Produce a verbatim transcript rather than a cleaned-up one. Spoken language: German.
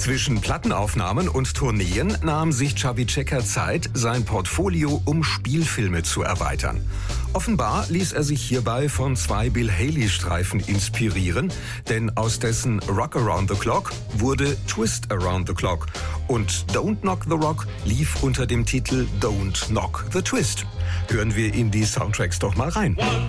Zwischen Plattenaufnahmen und Tourneen nahm sich Chubby Checker Zeit, sein Portfolio um Spielfilme zu erweitern. Offenbar ließ er sich hierbei von zwei Bill Haley-Streifen inspirieren, denn aus dessen Rock Around the Clock wurde Twist Around the Clock und Don't Knock the Rock lief unter dem Titel Don't Knock the Twist. Hören wir in die Soundtracks doch mal rein.